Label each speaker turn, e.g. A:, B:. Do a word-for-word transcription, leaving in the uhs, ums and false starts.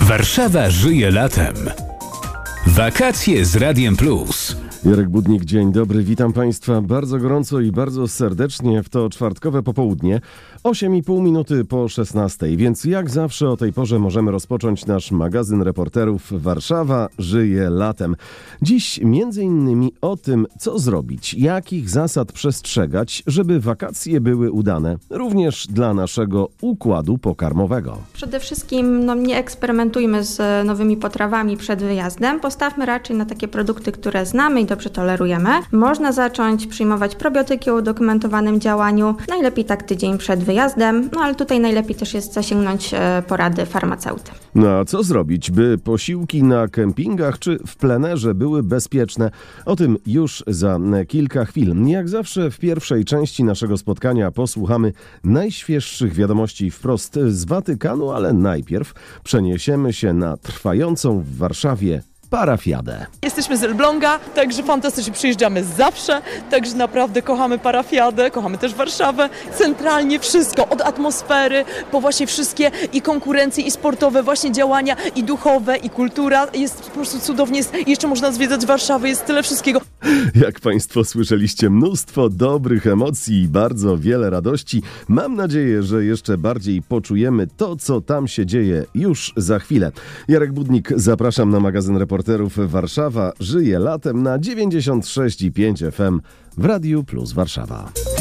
A: Warszawa żyje latem. Wakacje z Radiem Plus.
B: Jarek Budnik, dzień dobry, witam Państwa bardzo gorąco i bardzo serdecznie w to czwartkowe popołudnie, osiem i pół minuty po szesnastej, więc jak zawsze o tej porze możemy rozpocząć nasz magazyn reporterów Warszawa żyje latem. Dziś między innymi o tym, co zrobić, jakich zasad przestrzegać, żeby wakacje były udane, również dla naszego układu pokarmowego.
C: Przede wszystkim no, nie eksperymentujmy z nowymi potrawami przed wyjazdem, postawmy raczej na takie produkty, które znamy i dobrze tolerujemy. Można zacząć przyjmować probiotyki o udokumentowanym działaniu, najlepiej tak tydzień przed wyjazdem, no ale tutaj najlepiej też jest zasięgnąć e, porady farmaceuty.
B: No a co zrobić, by posiłki na kempingach czy w plenerze były bezpieczne? O tym już za kilka chwil. Jak zawsze w pierwszej części naszego spotkania posłuchamy najświeższych wiadomości wprost z Watykanu, ale najpierw przeniesiemy się na trwającą w Warszawie parafiadę.
D: Jesteśmy z Elbląga, także fantastycznie przyjeżdżamy zawsze, także naprawdę kochamy parafiadę, kochamy też Warszawę. Centralnie wszystko, od atmosfery, po właśnie wszystkie i konkurencje, i sportowe właśnie działania, i duchowe, i kultura. Jest po prostu cudownie, jest, jeszcze można zwiedzać Warszawę, jest tyle wszystkiego.
B: Jak Państwo słyszeliście, mnóstwo dobrych emocji i bardzo wiele radości. Mam nadzieję, że jeszcze bardziej poczujemy to, co tam się dzieje już za chwilę. Jarek Budnik, zapraszam na magazyn reporterów Warszawa żyje latem na dziewięćdziesiąt sześć i pięć F M w Radiu Plus Warszawa.